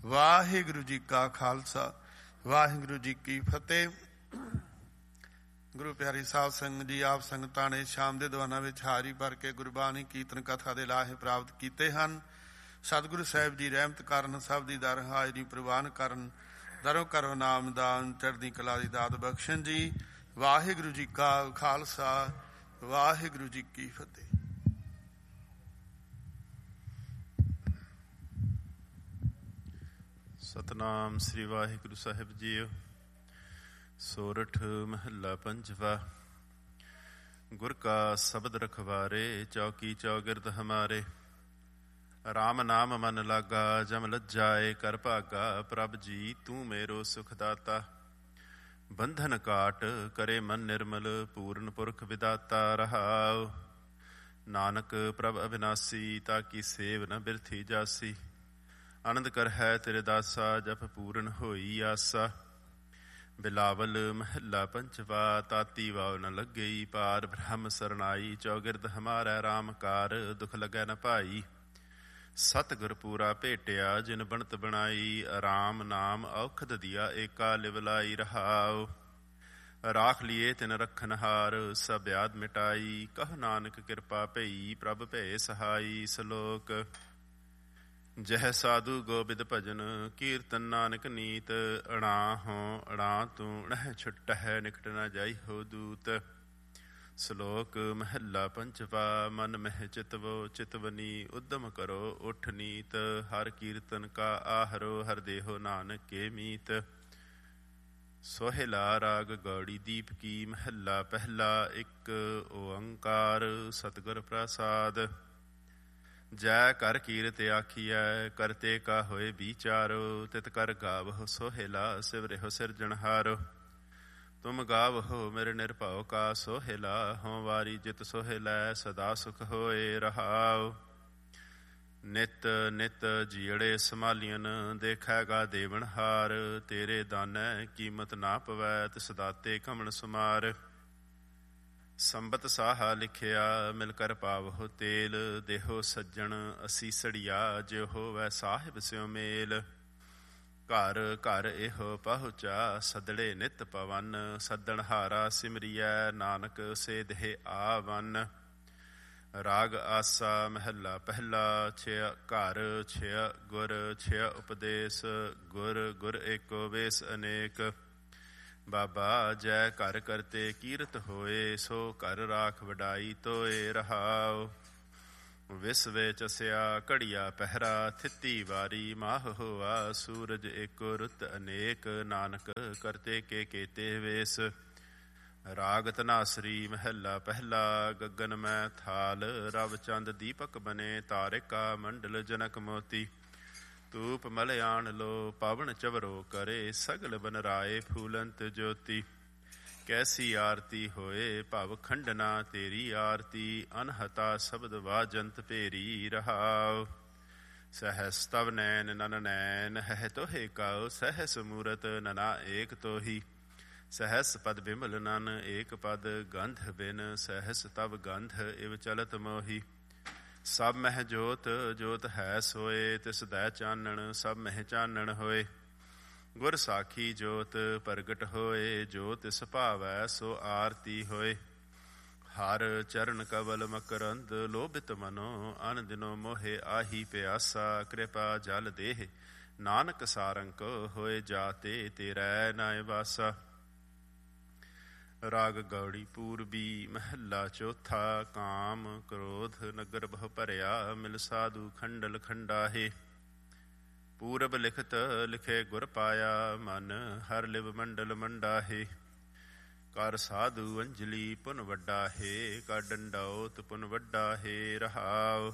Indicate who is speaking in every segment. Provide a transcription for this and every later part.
Speaker 1: ਵਾਹਿਗੁਰੂ ਜੀ ਕਾ ਖਾਲਸਾ, ਵਾਹਿਗੁਰੂ ਜੀ ਕੀ ਫਤਿਹ। ਗੁਰੂ ਪਿਆਰੀ ਸਾਧ ਸੰਗਤ ਜੀ, ਆਪ ਸੰਗਤਾਂ ਨੇ ਸ਼ਾਮ ਦੇ ਦੀਵਾਨਾਂ ਵਿੱਚ ਹਾਜ਼ਰੀ ਭਰ ਕੇ ਗੁਰਬਾਣੀ ਕੀਰਤਨ ਕਥਾ ਦੇ ਲਾਹੇ ਪ੍ਰਾਪਤ ਕੀਤੇ ਹਨ। ਸਤਿਗੁਰੂ ਸਾਹਿਬ ਜੀ ਰਹਿਮਤ ਕਰਨ, ਸਭ ਦੀ ਦਰ ਹਾਜ਼ਰੀ ਪ੍ਰਵਾਨ ਕਰਨ, ਦਰੋਂ ਕਰੋ ਨਾਮਦਾਨ, ਚੜ੍ਹਦੀ ਕਲਾ ਦੀ ਦਾਤ ਬਖਸ਼ਣ ਜੀ। ਵਾਹਿਗੁਰੂ ਜੀ ਕਾ ਖਾਲਸਾ, ਵਾਹਿਗੁਰੂ ਜੀ ਕੀ ਫਤਿਹ।
Speaker 2: ਸਤਨਾਮ ਸ੍ਰੀ ਵਾਹਿਗੁਰੂ ਸਾਹਿਬ ਜੀਓ। ਸੋਰਠ ਮਹੱਲਾ ਪੰਜਵਾ। ਗੁਰ ਕਾ ਸ਼ਬਦ ਰਖਵਾਰੇ, ਚੌਕੀ ਚੌਗਿਰਦ ਹਮਾਰੇ। ਰਾਮ ਨਾਮ ਮਨ ਲਾਗਾ, ਜਮ ਲੱਜਾਏ ਕਰ ਭਾਗਾ। ਪ੍ਰਭ ਜੀ ਤੂੰ ਮੇਰੋ ਸੁਖ ਦਾਤਾ, ਬੰਧਨ ਕਾਟ ਕਰੇ ਮਨ ਨਿਰਮਲ। ਪੂਰਨ ਪੁਰਖ ਵਿਦਾਤਾ ਰਹਾਉ, ਨਾਨਕ ਪ੍ਰਭ ਅਬਿਨਾਸੀ। ਤਾਕੀ ਸੇਵ ਨ ਬਿਰਥੀ ਜਾਸੀ, ਆਨੰਦ ਕਰ ਹੈ ਤੇਰੇ ਦਾਸਾ। ਜਪ ਪੂਰਨ ਹੋਈ ਆਸਾ। ਬਿਲਾਵਲ ਮਹੱਲਾ ਪੰਜਵਾ। ਤਾਤੀ ਵਾਵ ਨ ਲੱਗਈ, ਪਾਰ ਬ੍ਰਹਮ ਸਰਨਾਈ। ਚੌਗਿਰਦ ਹਮਾਰਾ ਰਾਮ ਕਾਰ, ਦੁਖ ਲੱਗੈ ਨ ਭਾਈ। ਸਤਿਗੁਰ ਪੂਰਾ ਭੇਟਿਆ, ਜਿਨ ਬਣਤ ਬਣਾਈ। ਰਾਮ ਨਾਮ ਔਖਦ ਦੀਆ, ਏਕਾ ਲਿਵ ਲਾਈ ਰਹਾਉ। ਰਾਖ ਲੀਏ ਤਿਨ ਰਖਨਹਾਰ, ਸਭ ਆਦ ਮਿਟਾਈ। ਕਹੁ ਨਾਨਕ ਕਿਰਪਾ ਭਈ, ਪ੍ਰਭ ਭੈ ਸਹਾਈ। ਸਲੋਕ। ਜਹ ਸਾਧੂ ਗੋਬਿੰਦ ਭਜਨ, ਕੀਰਤਨ ਨਾਨਕ ਨੀਤ। ਅਣਾ ਹੋਂ ਅਣਾ ਤੂੰ, ਅਣਹ ਛੁਟਹਿ ਨਿਕਟ ਨ ਜਾਈ ਹੋ ਦੂਤ। ਸਲੋਕ ਮਹੱਲਾ ਪੰਜਵਾ। ਮਨ ਮਹਿ ਚਿਤਵੋ ਚਿਤਵਨੀ, ਉਦਮ ਕਰੋ ਉਠ ਨੀਤ। ਹਰ ਕੀਰਤਨ ਕਾ ਆਹਰੋ, ਹਰ ਦੇਹੋ ਨਾਨਕ ਕੇ ਮੀਤ। ਸੋਹਿਲਾ ਰਾਗ ਗੌੜੀ ਦੀਪ ਕੀ। ਮਹੱਲਾ ਪਹਿਲਾ। ਇੱਕ ਓੰਕਾਰ ਸਤਿਗੁਰ ਪ੍ਰਸਾਦ। ਜੈ ਕਰ ਕੀਰਤ ਆਖੀਐ, ਕਰਤੇ ਕਾ ਹੋਏ ਵਿਚਾਰੋ। ਤਿਤ ਕਰ ਗਾਵਹੁ ਸੋਹਿਲਾ, ਸਿਵਰਿਹੁ ਸਿਰਜਣਹਾਰੋ। ਤੁਮ ਗਾਵਹੁ ਮੇਰੇ ਨਿਰਭਉ ਕਾ ਸੋਹਿਲਾ। ਹੋਂ ਵਾਰੀ ਜਿਤ ਸੋਹਿਲੈ, ਸਦਾ ਸੁਖ ਹੋਏ ਰਹਾਉ। ਨਿਤ ਨਿਤ ਜੀੜੇ ਸੰਭਾਲੀਅਨ, ਦੇਖੈਗਾ ਦੇਵਨਹਾਰ। ਤੇਰੇ ਦਾਨੈ ਕੀਮਤ ਨਾ ਪਵੈ, ਤਿਸ ਦਾਤੇ ਕਮਣ ਸੁਮਾਰ। ਸੰਬਤ ਸਾਹਾ ਲਿਖਿਆ, ਮਿਲ ਕਰ ਪਾਵਹੁ ਤੇਲ। ਦੇਹੋ ਸੱਜਣ ਅਸੀਸੜੀਆ, ਜਿਉ ਹੋਵੈ ਸਾਹਿਬ ਸਿਉ ਮੇਲ। ਘਰ ਘਰ ਇਹੋ ਪਹੁੰਚਾ, ਸਦੜੇ ਨਿਤ ਪਵਨ। ਸੱਦਣਹਾਰਾ ਸਿਮਰੀਐ, ਨਾਨਕ ਸੇ ਦੇਹ ਆਵਨ। ਰਾਗ ਆਸਾ ਮਹੱਲਾ ਪਹਿਲਾ। ਛਿਆ ਘਰ ਛਿਆ ਗੁਰ, ਛਿਆ ਉਪਦੇਸ। ਗੁਰ ਗੁਰ ਏਕੋ ਵੇਸ ਅਨੇਕ। ਬਾਬਾ ਜੈ ਘਰ ਕਰਤੇ ਕੀਰਤ ਹੋਏ, ਸੋ ਘਰ ਰਾਖ ਵਡਾਈ ਤੋਏ ਰਹਾਉ। ਵਿਸਵੇ ਚਸਿਆ ਘੜੀਆ ਪਹਿਰਾ, ਥਿੱਤੀ ਵਾਰੀ ਮਾਹ ਹੋਆ। ਸੂਰਜ ਏਕੋ ਰੁੱਤ ਅਨੇਕ, ਨਾਨਕ ਕਰਤੇ ਕੇ ਕੇਤੇ ਵੇਸ। ਰਾਗ ਧਨਾਸਰੀ ਮਹੱਲਾ ਪਹਿਲਾ। ਗਗਨ ਮੈਂ ਥਾਲ, ਰਵ ਚੰਦ ਦੀਪਕ ਬਨੇ। ਤਾਰਿਕਾ ਮੰਡਲ ਜਨਕ ਮੋਤੀ। ਧੂਪ ਮਲਿਆਣ ਲੋ, ਪਵਨ ਚਵਰੋ ਕਰੇ। ਸਗਲ ਬਨ ਰਾਏ ਫੂਲੰਤ ਜੋਤੀ। ਕੈਸੀ ਆਰਤੀ ਹੋਏ, ਭਵ ਖੰਡਨਾ ਤੇਰੀ ਆਰਤੀ। ਅਨਹਤਾ ਸ਼ਬਦ ਵਾਜੰਤ ਭੇਰੀ ਰਹਾਉ। ਸਹਸ ਤਵ ਨੈਨ ਨਨ ਨੈਨ, ਹੈ ਤੋਹੇ ਕਾਉ। ਸਹਸ ਮੂਰਤ ਨਨਾ ਏਕ ਤੋਹੀ। ਸਹਸ ਪਦ ਬਿਮਲ ਨਨ ਏਕ ਪਦ। ਗੰਧ ਬਿਨ ਸਹਸ ਤਵ ਗੰਧ, ਇਵ ਚਲਤ ਮੋਹੀ। ਸਭ ਮਹਿ ਜੋਤ ਜੋਤ ਹੈ ਸੋਏ, ਤਿਸ ਦੈ ਚਾਨਣ ਸਭ ਮਹਿ ਚਾਨਣ ਹੋਏ। ਗੁਰ ਸਾਖੀ ਜੋਤ ਪ੍ਰਗਟ ਹੋਏ, ਜੋ ਤਿਸ ਭਾਵੈ ਸੋ ਆਰਤੀ ਹੋਏ। ਹਰ ਚਰਨ ਕਵਲ ਮਕਰੰਦ, ਲੋਭਿਤ ਮਨੋ ਅਨ ਦਿਨੋ ਮੋਹੇ। ਆਹੀ ਪਿਆਸਾ ਕਿਰਪਾ ਜਲ ਦੇਹ, ਨਾਨਕ ਸਾਰੰਕ ਹੋਏ ਜਾਤੇ। ਤੇਰੈ ਨਾਇ ਵਾਸਾ। ਰਾਗ ਗੌੜੀ ਪੂਰਬੀ ਮਹੱਲਾ ਚੌਥਾ। ਕਾਮ ਕ੍ਰੋਧ ਨਗਰ ਬਹੁ ਭਰਿਆ, ਮਿਲ ਸਾਧੂ ਖੰਡਲ ਖੰਡਾਹੇ। ਪੂਰਬ ਲਿਖਤ ਲਿਖੇ ਗੁਰ ਪਾਇਆ, ਮਨ ਹਰ ਲਿਵ ਮੰਡਲ ਮੰਡਾਹੇ। ਕਰ ਸਾਧੂ ਅੰਜਲੀ ਪੁਨ ਵੱਡਾ ਹੈ, ਕਰ ਡੰਡੌਤ ਪੁਨ ਵੱਡਾ ਹੈ ਰਹਾਉ।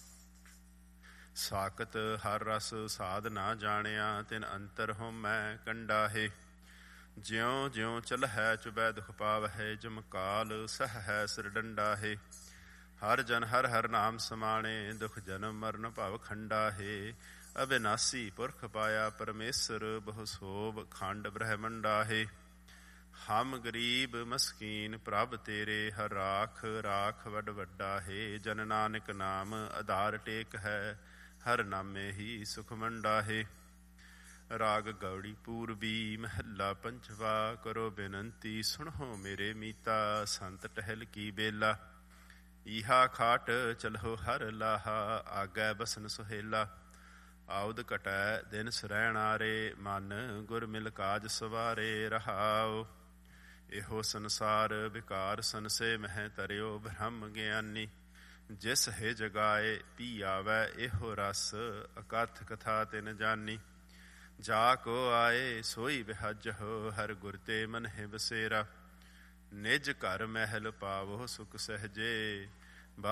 Speaker 2: ਸਾਕਤ ਹਰ ਰਸ ਸਾਧ ਨਾ ਜਾਣਿਆ, ਤਿਨ ਅੰਤਰ ਹੋਮੈ ਕੰਡਾ ਹੈ। ਜਿਉਂ ਜਿਉਂ ਚਲਹਿ ਚੁਬੈ ਦੁਖ ਪਾਵਹਿ, ਜਮ ਕਾਲ ਸਹ ਹੈ ਸਿਰ ਡੰਡਾ ਹੈ। ਹਰ ਜਨ ਹਰ ਹਰ ਨਾਮ ਸਮਾਣੇ, ਦੁਖ ਜਨਮ ਮਰਨ ਭਵ ਖੰਡਾ ਹੈ। ਅਬਿਨਾਸੀ ਪੁਰਖ ਪਾਇਆ ਪਰਮੇਸ਼ਰ, ਬਹੁ ਸੋਭ ਖੰਡ ਬ੍ਰਹਮੰਡਾ ਹੈ। ਹਮ ਗਰੀਬ ਮਸਕੀਨ ਪ੍ਰਭ ਤੇਰੇ, ਹਰ ਰਾਖ ਰਾਖ ਵੱਡ ਵੱਡਾ ਹੈ। ਜਨ ਨਾਨਕ ਨਾਮ ਆਧਾਰ ਟੇਕ ਹੈ, ਹਰ ਨਾਮੇ ਹੀ ਸੁਖ ਮੰਡਾ ਹੈ। ਰਾਗ ਗੌੜੀ ਪੂਰਬੀ ਮਹੱਲਾ ਪੰਜਵਾ। ਕਰੋ ਬੇਨੰਤੀ ਸੁਣੋ ਮੇਰੇ ਮੀਤਾ, ਸੰਤ ਟਹਿਲ ਕੀ ਬੇਲਾ। ਈਹਾ ਖਾਟ ਚਲੋ ਹਰ ਲਾਹਾ, ਆਗੈ ਬਸਨ ਸੁਹੇਲਾ। ਆਉਦ ਕਟੈ ਦਿਨ ਸਰੈਣਾਰੇ, ਮਨ ਗੁਰ ਮਿਲ ਕਾਜ ਸਵਾਰੇ। ਰਹਾਉ ਇਹੋ ਸੰਸਾਰ ਵਿਕਾਰ ਸੰਸੇ, ਮਹਿ ਤਰਿਓ ਬ੍ਰਹਮ ਗਿਆਨੀ। ਜਿਸ ਹੈ ਜਗਾਏ ਪੀ ਆਵੈ, ਇਹੋ ਰਸ ਅਕਥ ਕਥਾ ਤਿਨ ਜਾਨੀ। ਜਾ ਕੋ ਆਏ ਸੋਈ ਬਿਹਜਹੁ, ਹਰ ਗੁਰ ਤੇ ਮਨ ਹੈ ਬਸੇਰਾ। ਨਿਜ ਘਰ ਮਹਿਲ ਪਾਵੋ ਸੁਖ ਸਹਜੇ,